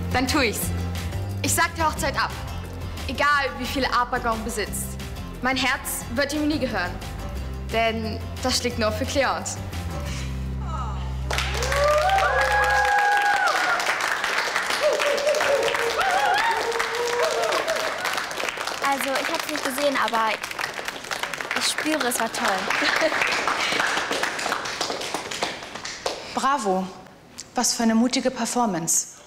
Dann tu ich's. Ich sag die Hochzeit ab. Egal, wie viele Abergaum besitzt. Mein Herz wird ihm nie gehören. Denn das schlägt nur für Cleonce. Also, ich hab's nicht gesehen, aber ich spüre, es war toll. Bravo. Was für eine mutige Performance.